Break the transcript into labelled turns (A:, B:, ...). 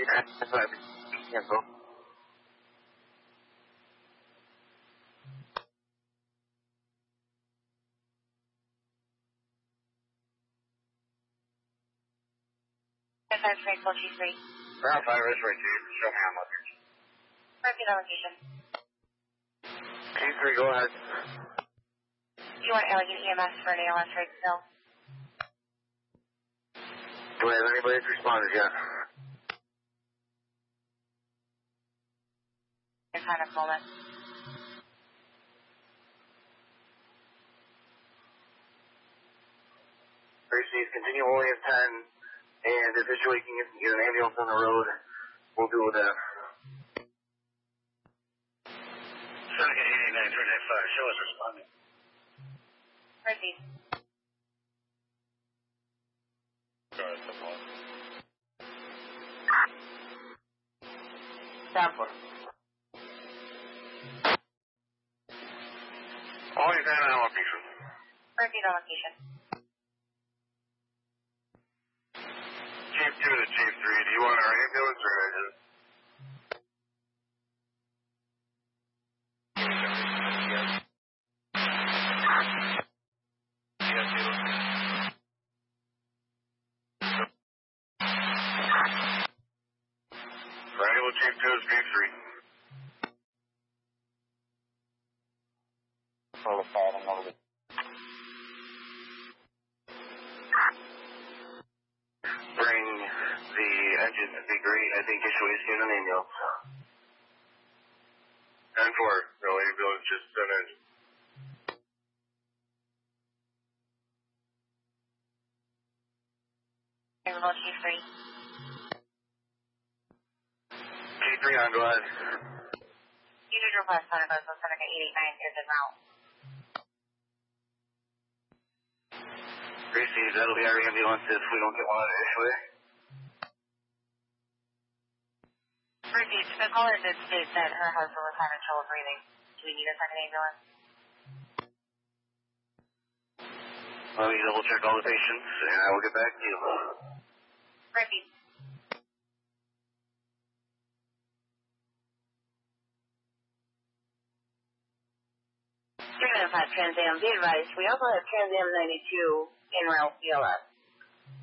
A: Cancel.
B: That's Rachel G3.
A: Ground 5 is right, Chief. Show me on leverage.
B: Repeat the location.
A: G3, go ahead.
B: Do you want Allegheny EMS for an ALS right still?
A: Do we have anybody that's responded yet?
B: In kind of moment.
A: Tracy's continue only at 10, and if issue we can get an ambulance on the road, we'll deal with that. Second 89 show us responding.
B: Repeat.
A: Stanford. All you got on location.
B: Repeat the location.
A: Chief 2 to Chief 3, do you want our ambulance or just... Triangle Chief 2 is Chief 3. Bring the engine, that'd be great. I think issue is getting an ambulance. 10-4, no ambulance, just an engine.
B: Repeat Chief 3.
A: Chief 3 on, go ahead.
B: You did request on about Seneca 889 is en route.
A: Gracie, that'll be our ambulance if we don't get one out of issue.
B: Repeat. The caller did state that her husband was having trouble breathing. Do we need a second ambulance?
A: Let me double check all the patients and I will get back to you.
B: Repeat. 305 Trans Am. Be advised, we also have Trans Am 92 en route BLS.